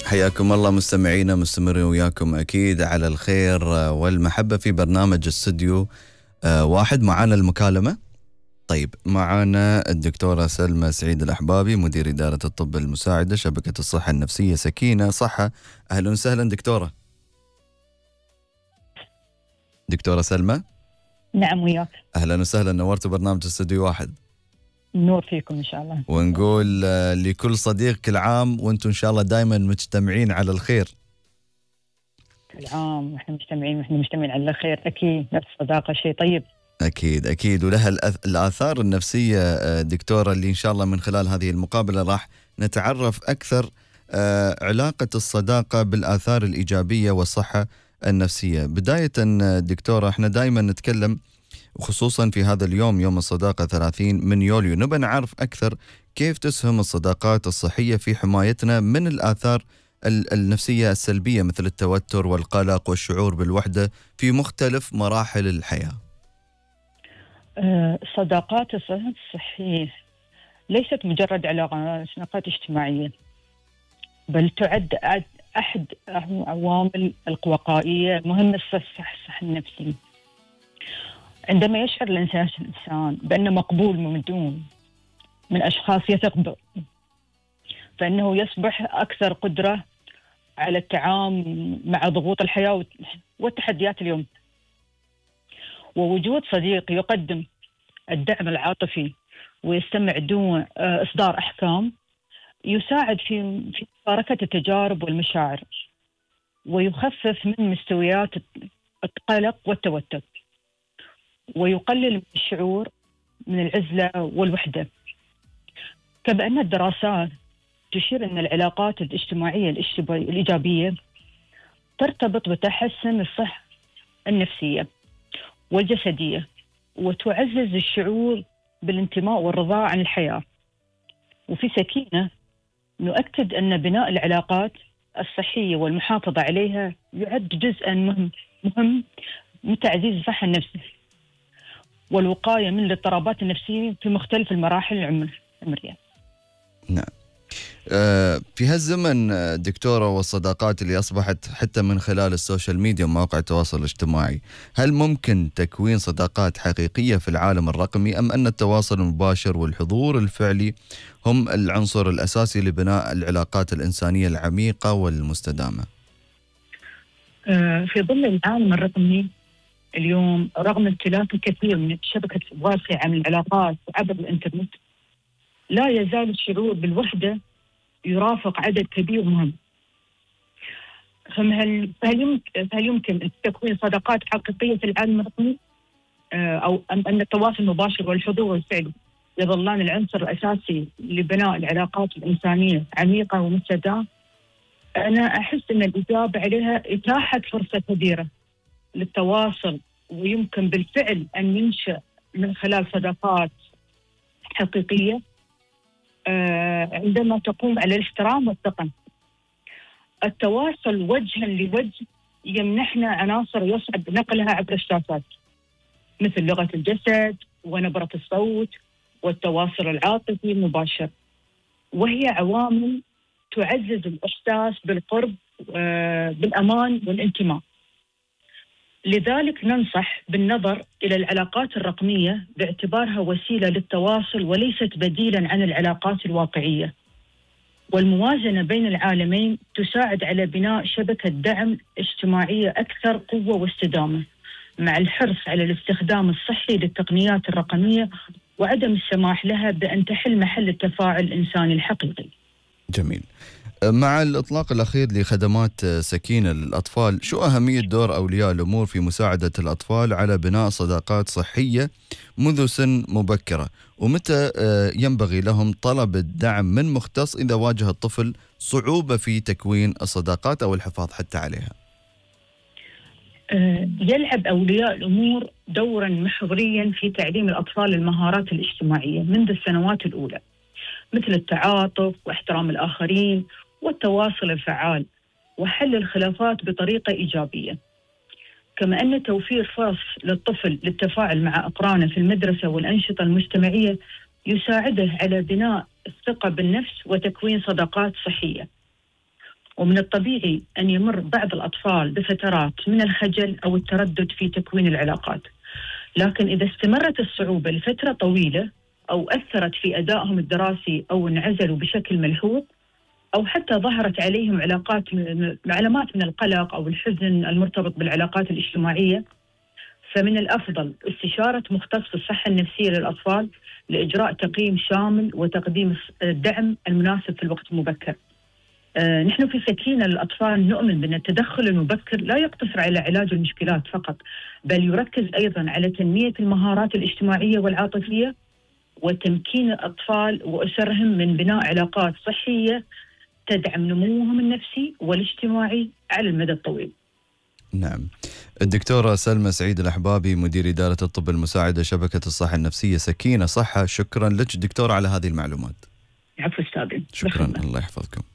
حياكم الله مستمعينا، مستمرين وياكم أكيد على الخير والمحبة في برنامج استوديو واحد. معانا المكالمة. طيب، معانا الدكتورة سلمى سعيد الأحبابي، مدير إدارة الطب المساعدة، شبكة الصحة النفسية سكينة صحة. أهلا وسهلا دكتورة. دكتورة سلمى. نعم وياك. أهلا وسهلا، نورت برنامج استوديو واحد. نور فيكم إن شاء الله. ونقول لكل صديق كل عام وأنتم إن شاء الله دائما مجتمعين على الخير. كل عام ونحن مجتمعين على الخير. أكيد نفس الصداقة شيء طيب. أكيد أكيد، ولها الآثار النفسية دكتورة، اللي إن شاء الله من خلال هذه المقابلة راح نتعرف أكثر علاقة الصداقة بالآثار الإيجابية والصحة النفسية. بداية دكتورة، احنا دائما نتكلم وخصوصا في هذا اليوم، يوم الصداقة 30 من يوليو، نبى نعرف أكثر كيف تسهم الصداقات الصحية في حمايتنا من الآثار النفسية السلبية مثل التوتر والقلق والشعور بالوحدة في مختلف مراحل الحياة. الصداقات الصحية ليست مجرد علاقات اجتماعية، بل تعد أحد عوامل الوقائية مهمة الصحة النفسية. عندما يشعر الإنسان بأنه مقبول من أشخاص يثق بهم، فإنه يصبح أكثر قدرة على التعامل مع ضغوط الحياة والتحديات اليوم. ووجود صديق يقدم الدعم العاطفي ويستمع دون إصدار أحكام يساعد في مشاركة التجارب والمشاعر، ويخفف من مستويات القلق والتوتر، ويقلل من الشعور من العزلة والوحدة. كما أن الدراسات تشير أن العلاقات الاجتماعية الإيجابية ترتبط بتحسن الصحة النفسية والجسدية، وتعزز الشعور بالانتماء والرضا عن الحياة. وفي سكينة نؤكد أن بناء العلاقات الصحية والمحافظة عليها يعد جزءاً مهم من تعزيز الصحة النفسية والوقاية من الاضطرابات النفسية في مختلف المراحل العمرية. نعم. في هالزمن دكتورة، والصداقات اللي أصبحت حتى من خلال السوشيال ميديا ومواقع التواصل الاجتماعي، هل ممكن تكوين صداقات حقيقية في العالم الرقمي، أم أن التواصل المباشر والحضور الفعلي هم العنصر الأساسي لبناء العلاقات الإنسانية العميقة والمستدامة؟ في ظل العالم الرقمي اليوم، رغم امتلاك الكثير من الشبكة الواسعة من العلاقات عبر الإنترنت، لا يزال الشعور بالوحدة يرافق عدد كبير مهم. فهل يمكن تكوين صداقات حقيقية في العالم الرقمي، أو أن التواصل المباشر والحضور الفعلي يظلان العنصر الأساسي لبناء العلاقات الإنسانية عميقة ومستدامة؟ أنا أحس أن الإجابة عليها إتاحة فرصة كبيرة للتواصل، ويمكن بالفعل أن ينشأ من خلال صداقات حقيقية عندما تقوم على الاحترام والثقة. التواصل وجها لوجه يمنحنا عناصر يصعب نقلها عبر الشاشات، مثل لغة الجسد ونبرة الصوت والتواصل العاطفي المباشر، وهي عوامل تعزز الإحساس بالقرب بالأمان والانتماء. لذلك ننصح بالنظر إلى العلاقات الرقمية باعتبارها وسيلة للتواصل وليست بديلاً عن العلاقات الواقعية. والموازنة بين العالمين تساعد على بناء شبكة دعم اجتماعية أكثر قوة واستدامة، مع الحرص على الاستخدام الصحي للتقنيات الرقمية وعدم السماح لها بأن تحل محل التفاعل الإنساني الحقيقي. جميل. مع الإطلاق الأخير لخدمات سكينة للأطفال، شو أهمية دور أولياء الأمور في مساعدة الأطفال على بناء صداقات صحية منذ سن مبكرة؟ ومتى ينبغي لهم طلب الدعم من مختص إذا واجه الطفل صعوبة في تكوين الصداقات أو الحفاظ حتى عليها؟ يلعب أولياء الأمور دوراً محورياً في تعليم الأطفال المهارات الاجتماعية منذ السنوات الأولى، مثل التعاطف واحترام الآخرين والتواصل الفعال وحل الخلافات بطريقة إيجابية. كما أن توفير فرص للطفل للتفاعل مع أقرانه في المدرسة والأنشطة المجتمعية يساعده على بناء الثقة بالنفس وتكوين صداقات صحية. ومن الطبيعي أن يمر بعض الأطفال بفترات من الخجل أو التردد في تكوين العلاقات، لكن إذا استمرت الصعوبة لفترة طويلة أو أثرت في أدائهم الدراسي أو انعزلوا بشكل ملحوظ أو حتى ظهرت عليهم علامات من القلق أو الحزن المرتبط بالعلاقات الاجتماعية، فمن الأفضل استشارة مختص الصحة النفسية للأطفال لإجراء تقييم شامل وتقديم الدعم المناسب في الوقت المبكر. نحن في سكينة للأطفال نؤمن بأن التدخل المبكر لا يقتصر على علاج المشكلات فقط، بل يركز أيضا على تنمية المهارات الاجتماعية والعاطفية وتمكين الأطفال وأسرهم من بناء علاقات صحية تدعم نموهم النفسي والاجتماعي على المدى الطويل. نعم. الدكتورة سلمى سعيد الأحبابي، مدير إدارة الطب المساعدة شبكة الصحة النفسية سكينة صحة، شكرا لك دكتورة على هذه المعلومات. عفوا أستاذ. شكرا، الله يحفظكم.